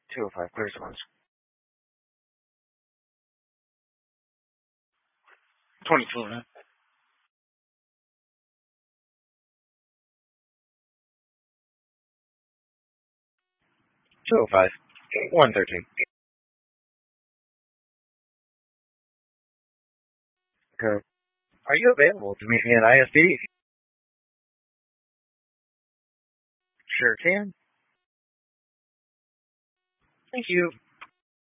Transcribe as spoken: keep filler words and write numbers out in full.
two oh five, clear response. twenty-four, huh? two oh five, one thirteen. Okay. Are you available to meet me at I S D? Sure can. Thank you.